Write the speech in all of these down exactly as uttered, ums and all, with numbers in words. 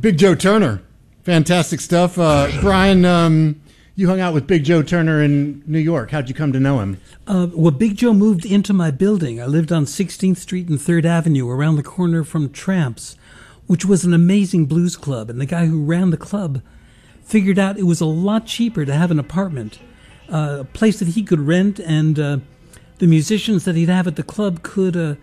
Big Joe Turner. Fantastic stuff. Uh, Brian, um, you hung out with Big Joe Turner in New York. How'd you come to know him? Uh, well, Big Joe moved into my building. I lived on sixteenth Street and third Avenue, around the corner from Tramps, which was an amazing blues club. And the guy who ran the club figured out it was a lot cheaper to have an apartment, uh, a place that he could rent, and uh, the musicians that he'd have at the club could uh,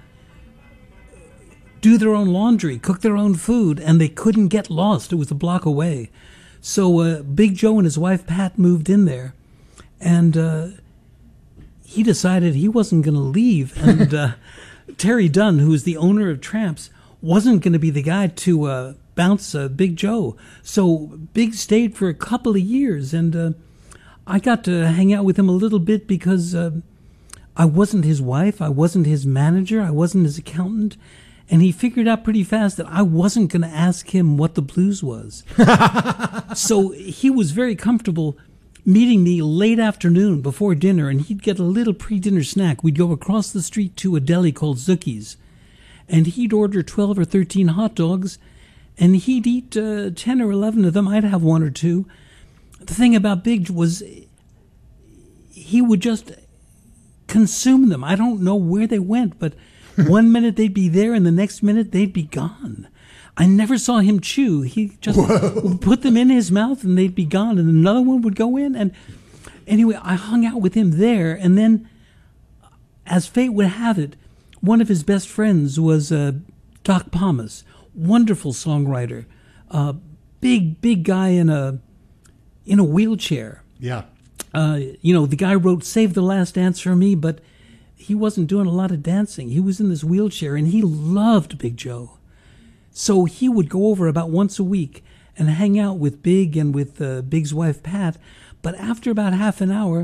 do their own laundry, cook their own food, and they couldn't get lost. It was a block away. So uh, Big Joe and his wife Pat moved in there, and uh, he decided he wasn't going to leave. And uh, Terry Dunn, who was the owner of Tramps, wasn't going to be the guy to uh, bounce uh, Big Joe. So Big stayed for a couple of years, and uh, I got to hang out with him a little bit because uh, I wasn't his wife, I wasn't his manager, I wasn't his accountant. And he figured out pretty fast that I wasn't going to ask him what the blues was. So he was very comfortable meeting me late afternoon before dinner, and he'd get a little pre-dinner snack. We'd go across the street to a deli called Zookie's, and he'd order twelve or thirteen hot dogs, and he'd eat uh, ten or eleven of them. I'd have one or two. The thing about Big was he would just consume them. I don't know where they went, but one minute they'd be there, and the next minute they'd be gone. I never saw him chew. He just would put them in his mouth, and they'd be gone, and another one would go in. And anyway, I hung out with him there, and then, as fate would have it, one of his best friends was uh, Doc Pomus, wonderful songwriter, uh, big, big guy in a in a wheelchair. Yeah. Uh, you know, the guy wrote "Save the Last Dance for Me," but he wasn't doing a lot of dancing. He was in this wheelchair, and he loved Big Joe. So he would go over about once a week and hang out with Big and with uh, Big's wife, Pat. But after about half an hour,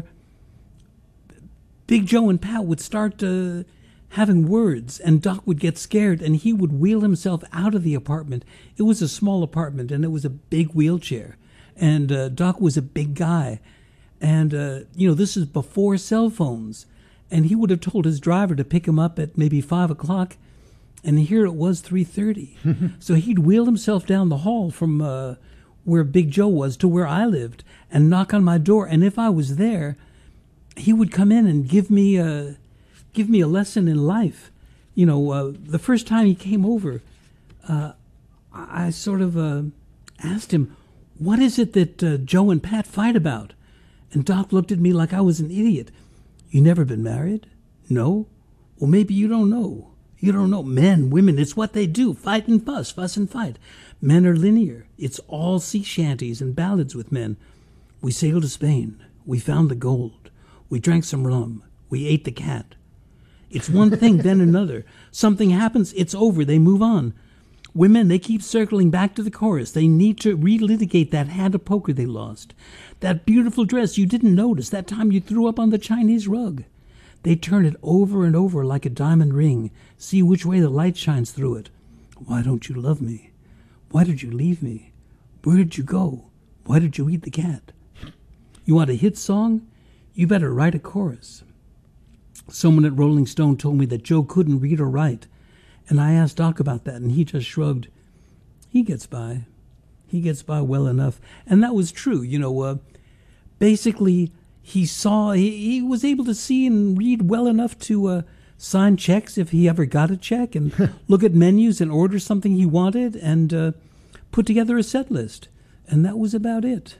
Big Joe and Pat would start uh, having words, and Doc would get scared, and he would wheel himself out of the apartment. It was a small apartment, and it was a big wheelchair. And uh, Doc was a big guy. And, uh, you know, this is before cell phones. And he would have told his driver to pick him up at maybe five o'clock, and here it was three thirty. So he'd wheel himself down the hall from uh, where Big Joe was to where I lived and knock on my door. And if I was there, he would come in and give me a, give me a lesson in life. You know, uh, the first time he came over, uh, I sort of uh, asked him, what is it that uh, Joe and Pat fight about? And Doc looked at me like I was an idiot. You never been married? No? Well, maybe you don't know. You don't know. Men, women, it's what they do. Fight and fuss, fuss and fight. Men are linear. It's all sea shanties and ballads with men. We sailed to Spain. We found the gold. We drank some rum. We ate the cat. It's one thing, then another. Something happens, it's over. They move on. Women, they keep circling back to the chorus. They need to relitigate that hand of poker they lost. That beautiful dress you didn't notice, that time you threw up on the Chinese rug. They turn it over and over like a diamond ring, see which way the light shines through it. Why don't you love me? Why did you leave me? Where did you go? Why did you eat the cat? You want a hit song? You better write a chorus. Someone at Rolling Stone told me that Joe couldn't read or write, and I asked Doc about that, and he just shrugged. He gets by. He gets by well enough. And that was true. You know, uh, basically, he saw, he, he was able to see and read well enough to uh, sign checks if he ever got a check, and look at menus and order something he wanted, and uh, put together a set list. And that was about it.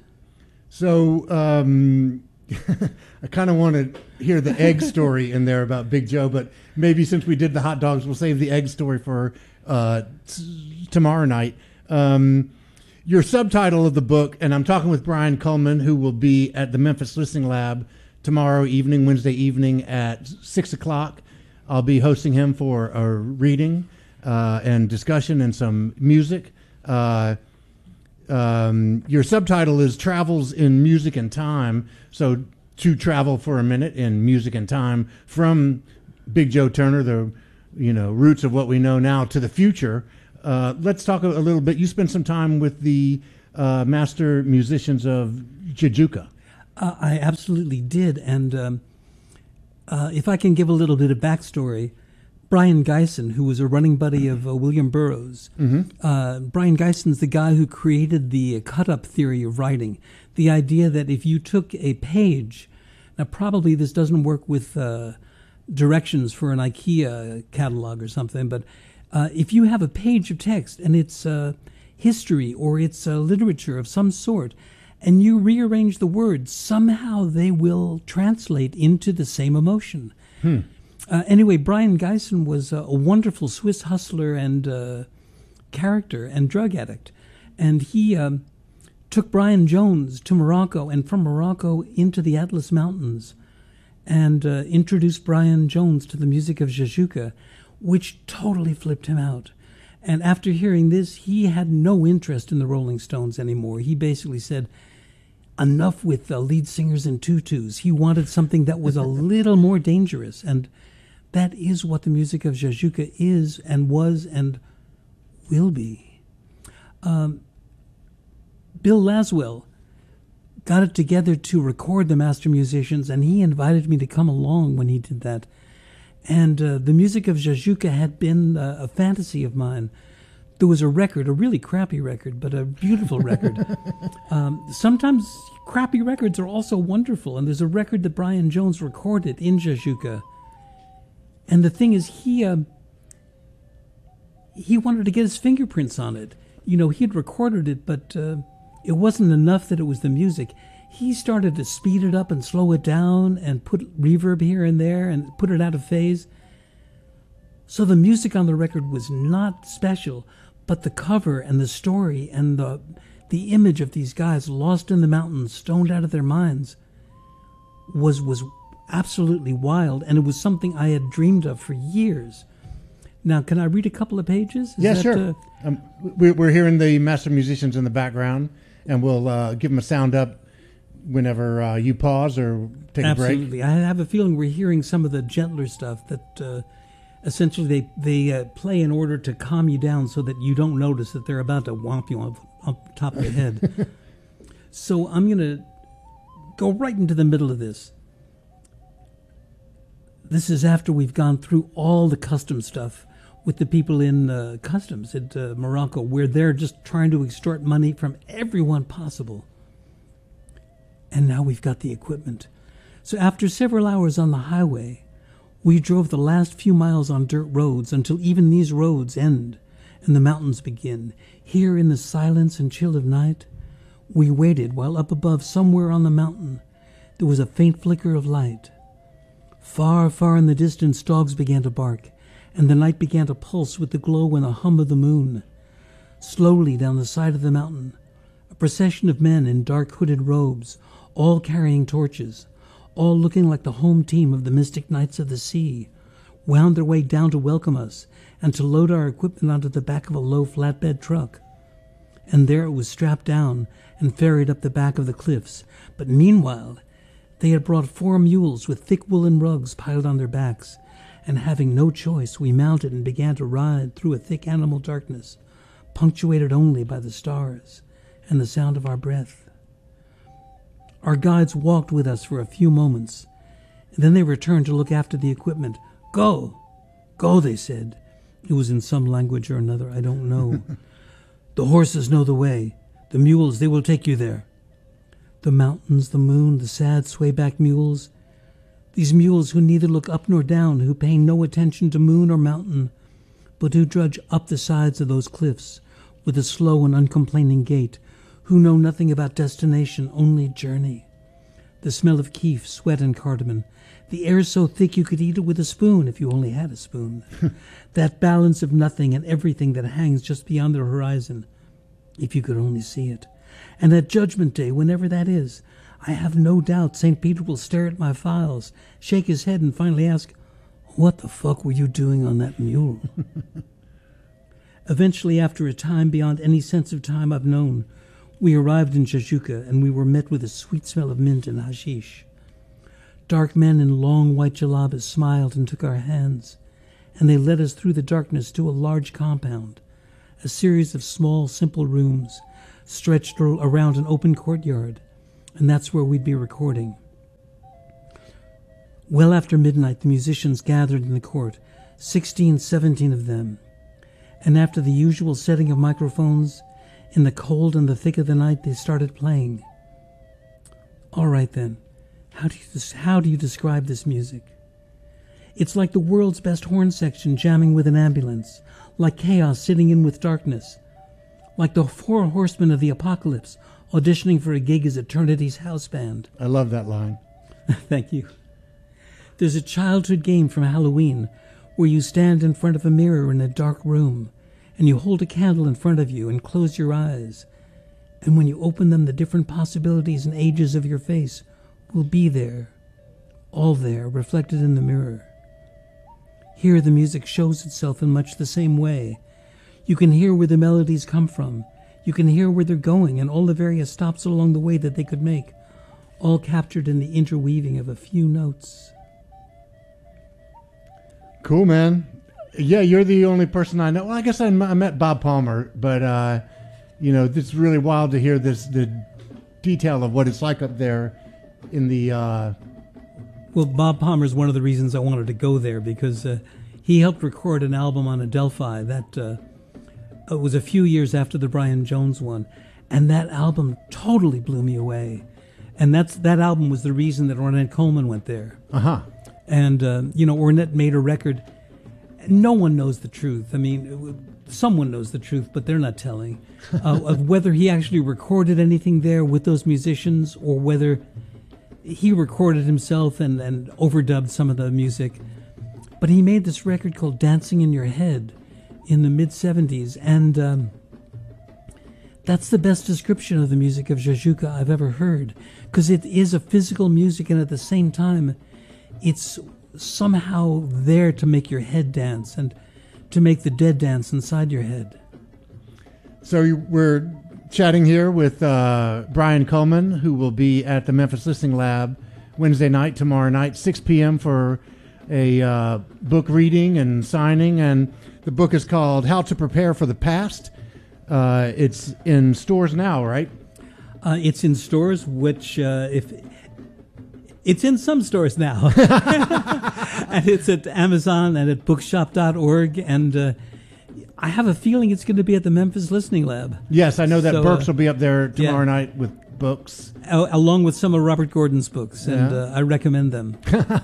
So, um, I kind of want to hear the egg story in there about Big Joe, but maybe since we did the hot dogs, we'll save the egg story for uh, t- tomorrow night. Um, your subtitle of the book, and I'm talking with Brian Cullman, who will be at the Memphis Listening Lab tomorrow evening, Wednesday evening at six o'clock. I'll be hosting him for a reading uh, and discussion and some music. Uh, Um, your subtitle is Travels in Music and Time. So to travel for a minute in music and time from Big Joe Turner, the you know roots of what we know now, to the future. Uh, let's talk a, a little bit. You spent some time with the uh, master musicians of Jajouka. Uh, I absolutely did. And um, uh, if I can give a little bit of backstory, Brian Geisen, who was a running buddy of uh, William Burroughs. Mm-hmm. Uh, Brian Geisen's the guy who created the cut-up theory of writing, the idea that if you took a page, now probably this doesn't work with uh, directions for an IKEA catalog or something, but uh, if you have a page of text and it's uh, history or it's uh, literature of some sort, and you rearrange the words, somehow they will translate into the same emotion. Hmm. Uh, anyway, Brian Geisen was a, a wonderful Swiss hustler and uh, character and drug addict. And he um, took Brian Jones to Morocco and from Morocco into the Atlas Mountains and uh, introduced Brian Jones to the music of Jajuka, which totally flipped him out. And after hearing this, he had no interest in the Rolling Stones anymore. He basically said, enough with the lead singers in tutus. He wanted something that was a little more dangerous. And that is what the music of Jajuka is and was and will be. Um, Bill Laswell got it together to record the master musicians, and he invited me to come along when he did that. And uh, the music of Jajuka had been uh, a fantasy of mine. There was a record, a really crappy record, but a beautiful record. um, sometimes crappy records are also wonderful, and there's a record that Brian Jones recorded in Jajuka. And the thing is, he uh, he wanted to get his fingerprints on it. You know, he had recorded it, but uh, it wasn't enough that it was the music. He started to speed it up and slow it down and put reverb here and there and put it out of phase. So the music on the record was not special, but the cover and the story and the the image of these guys lost in the mountains, stoned out of their minds, was was absolutely wild, and it was something I had dreamed of for years. Now, can I read a couple of pages? Is yeah, that, sure. Uh, um, we're, we're hearing the master musicians in the background, and we'll uh, give them a sound up whenever uh, you pause or take a break. Absolutely. I have a feeling we're hearing some of the gentler stuff that uh, essentially they, they uh, play in order to calm you down so that you don't notice that they're about to whomp you on, on top of the head. So I'm going to go right into the middle of this. This is after we've gone through all the custom stuff with the people in uh, customs at uh, Morocco, where they're just trying to extort money from everyone possible. And now we've got the equipment. So after several hours on the highway, we drove the last few miles on dirt roads until even these roads end and the mountains begin. Here in the silence and chill of night, we waited while up above somewhere on the mountain there was a faint flicker of light. Far, far in the distance, dogs began to bark, and the night began to pulse with the glow and the hum of the moon. Slowly down the side of the mountain, a procession of men in dark hooded robes, all carrying torches, all looking like the home team of the Mystic Knights of the Sea, wound their way down to welcome us and to load our equipment onto the back of a low flatbed truck. And there it was strapped down and ferried up the back of the cliffs. But meanwhile, they had brought four mules with thick woolen rugs piled on their backs, and having no choice, we mounted and began to ride through a thick animal darkness, punctuated only by the stars and the sound of our breath. Our guides walked with us for a few moments, and then they returned to look after the equipment. Go! Go, they said. It was in some language or another, I don't know. The horses know the way. The mules, they will take you there. The mountains, the moon, the sad swayback mules. These mules who neither look up nor down, who pay no attention to moon or mountain, but who trudge up the sides of those cliffs with a slow and uncomplaining gait, who know nothing about destination, only journey. The smell of keef, sweat, and cardamom. The air so thick you could eat it with a spoon if you only had a spoon. That balance of nothing and everything that hangs just beyond the horizon, if you could only see it. And at Judgment Day, whenever that is, I have no doubt Saint Peter will stare at my files, shake his head, and finally ask, "What the fuck were you doing on that mule?" Eventually, after a time beyond any sense of time I've known, we arrived in Jajuka, and we were met with a sweet smell of mint and hashish. Dark men in long white jalabas smiled and took our hands, and they led us through the darkness to a large compound, a series of small, simple rooms stretched around an open courtyard, and that's where we'd be recording. Well after midnight, the musicians gathered in the court, sixteen, seventeen of them. And after the usual setting of microphones, in the cold and the thick of the night, they started playing. All right then, how do you, how do you describe this music? It's like the world's best horn section jamming with an ambulance, like chaos sitting in with darkness, like the four horsemen of the apocalypse auditioning for a gig as Eternity's house band. I love that line. Thank you. There's a childhood game from Halloween where you stand in front of a mirror in a dark room and you hold a candle in front of you and close your eyes. And when you open them, the different possibilities and ages of your face will be there, all there, reflected in the mirror. Here the music shows itself in much the same way. You can hear where the melodies come from. You can hear where they're going and all the various stops along the way that they could make, all captured in the interweaving of a few notes. Cool, man. Yeah, you're the only person I know. Well, I guess I, I met Bob Palmer, but, uh, you know, it's really wild to hear this, the detail of what it's like up there in the... Uh, Well, Bob Palmer is one of the reasons I wanted to go there, because uh, he helped record an album on Adelphi that uh, it was a few years after the Brian Jones one, and that album totally blew me away. And that's that album was the reason that Ornette Coleman went there. uh-huh. And, uh, you know, Ornette made a record. No one knows the truth. I mean, someone knows the truth, but they're not telling. Uh, of whether he actually recorded anything there with those musicians or whether he recorded himself and, and overdubbed some of the music. But he made this record called Dancing in Your Head in the mid-seventies. And um, that's the best description of the music of Jajuka I've ever heard. Because it is a physical music, and at the same time, it's somehow there to make your head dance and to make the dead dance inside your head. So you, we're chatting here with uh, Brian Coleman, who will be at the Memphis Listening Lab Wednesday night, tomorrow night, six p.m. for a uh, book reading and signing. And the book is called How to Prepare for the Past. Uh, it's in stores now, right? Uh, it's in stores, which uh, if... It's in some stores now. And it's at Amazon and at bookshop dot org. And uh, I have a feeling it's going to be at the Memphis Listening Lab. Yes, I know that So, Burks uh, will be up there tomorrow yeah. night with books. A- along with some of Robert Gordon's books. And Yeah. uh, I recommend them.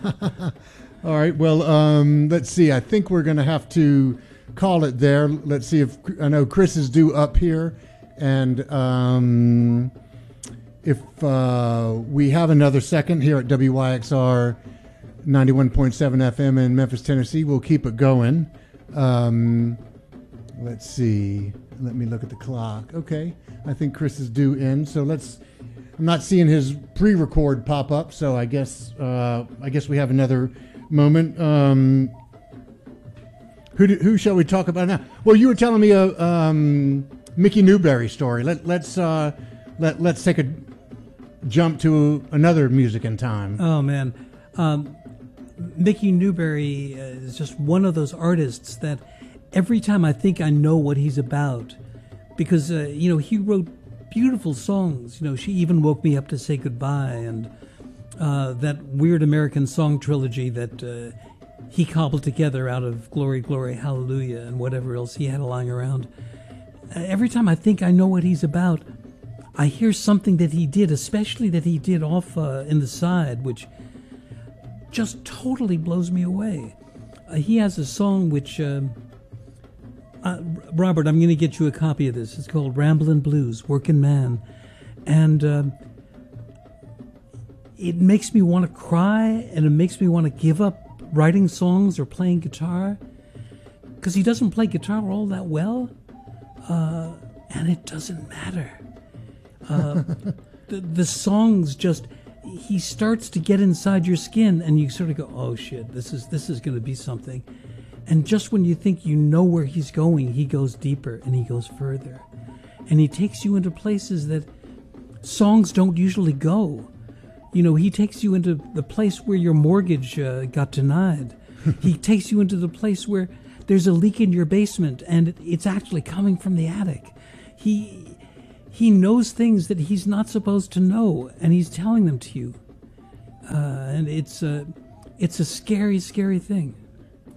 All right, well, um, let's see. I think we're going to have to call it there. Let's see if, I know Chris is due up here. And... Um, If uh, we have another second here at W Y X R ninety-one point seven F M in Memphis, Tennessee, we'll keep it going. Um, let's see. Let me look at the clock. Okay. I think Chris is due in. So let's. I'm not seeing his pre-record pop up. So I guess uh, I guess we have another moment. Um, who do, who shall we talk about now? Well, you were telling me a um, Mickey Newberry story. Let let's uh, let let's take a jump to another music in time. Oh, man. Um, Mickey Newberry is just one of those artists that every time I think I know what he's about, because, uh, you know, he wrote beautiful songs. You know, She Even Woke Me Up to Say Goodbye, and uh, that weird American song trilogy that uh, he cobbled together out of Glory, Glory, Hallelujah, and whatever else he had lying around. Uh, every time I think I know what he's about, I hear something that he did, especially that he did off uh, in the side, which just totally blows me away. Uh, he has a song which, uh, uh, Robert, I'm going to get you a copy of this. It's called Ramblin' Blues, Workin' Man. And uh, it makes me want to cry, and it makes me want to give up writing songs or playing guitar, because he doesn't play guitar all that well, uh, and it doesn't matter. Uh, the, the songs just, he starts to get inside your skin, and you sort of go, oh shit, this is this is going to be something. And just when you think you know where he's going, he goes deeper and he goes further, and he takes you into places that songs don't usually go. You know, he takes you into the place where your mortgage uh, got denied. He takes you into the place where there's a leak in your basement and it, it's actually coming from the attic. He He knows things that he's not supposed to know, and he's telling them to you. Uh, and it's a, it's a scary, scary thing.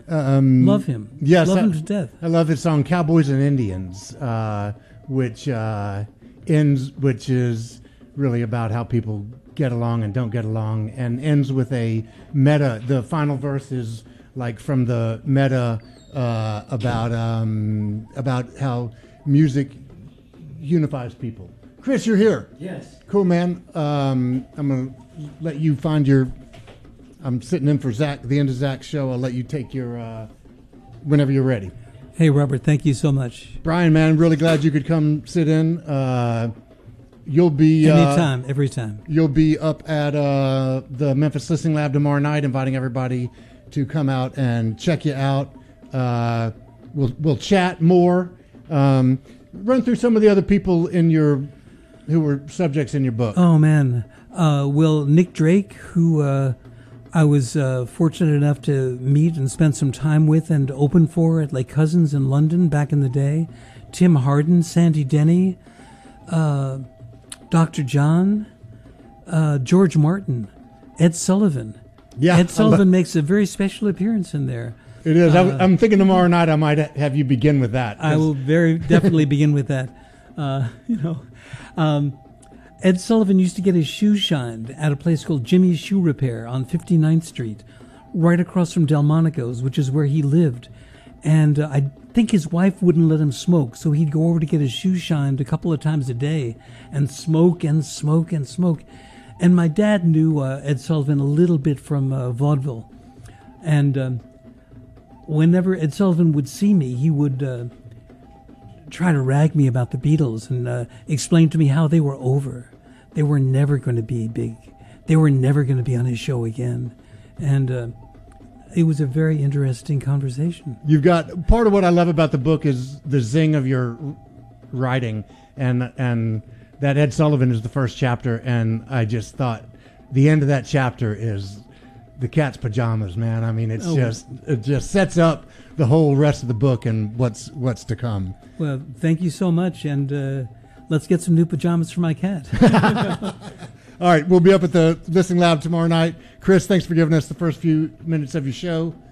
Um, Love him. Yes, Love I, him to death. I love his song "Cowboys and Indians," uh, which uh, ends, which is really about how people get along and don't get along, and ends with a meta. The final verse is like from the meta uh, about um, about how music unifies people. Chris, you're here. Yes. Cool, man. Um, I'm gonna let you find your. I'm sitting in for Zach. The end of Zach's show. I'll let you take your uh, whenever you're ready. Hey, Robert. Thank you so much. Brian, man, really glad you could come sit in. Uh, you'll be uh, Anytime, every time. You'll be up at uh, the Memphis Listening Lab tomorrow night, inviting everybody to come out and check you out. Uh, we'll we'll chat more. Um, run through some of the other people in your who were subjects in your book. Oh man, uh, well, Nick Drake, who uh, I was uh, fortunate enough to meet and spend some time with and open for at Lake Cousins in London back in the day. Tim Harden, Sandy Denny, uh, Doctor John, uh, George Martin, Ed Sullivan. Yeah, Ed Sullivan makes a very special appearance in there. It is. Uh, I'm, I'm thinking tomorrow night I might have you begin with that. I will very definitely begin with that. Uh, you know, um, Ed Sullivan used to get his shoes shined at a place called Jimmy's Shoe Repair on fifty-ninth Street, right across from Delmonico's, which is where he lived. And uh, I think his wife wouldn't let him smoke, so he'd go over to get his shoes shined a couple of times a day and smoke and smoke and smoke. And my dad knew uh, Ed Sullivan a little bit from uh, vaudeville. And um, whenever Ed Sullivan would see me, he would uh, try to rag me about the Beatles and uh, explain to me how they were over. They were never going to be big. They were never going to be on his show again. And uh, it was a very interesting conversation. You've got part of what I love about the book is the zing of your writing, and and that Ed Sullivan is the first chapter, and I just thought the end of that chapter is the cat's pajamas, man. I mean, it's oh. just it just sets up the whole rest of the book and what's what's to come. Well, thank you so much, and uh, let's get some new pajamas for my cat. All right, we'll be up at the Listening Lab tomorrow night. Chris, thanks for giving us the first few minutes of your show.